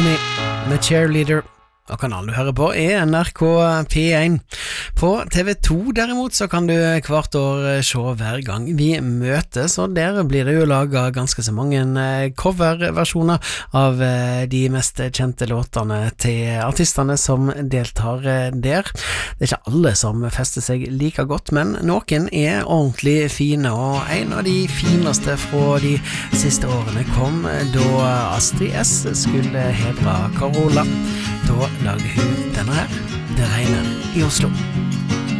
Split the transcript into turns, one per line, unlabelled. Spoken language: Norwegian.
Tony med Cheerleader. Og kanalen du hører på NRK P1. På TV2 derimot så kan du hvert år se hver gang vi møtes, og der blir det jo laget ganske så mange coverversjoner av de mest kjente låtene til artistene som deltar der. Det ikke alle som fester seg like godt, men noen ordentlig fine, og en av de fineste fra de siste årene kom da Astrid S skulle hedre Carola. Da lager hun denne her, Det regner i Oslo.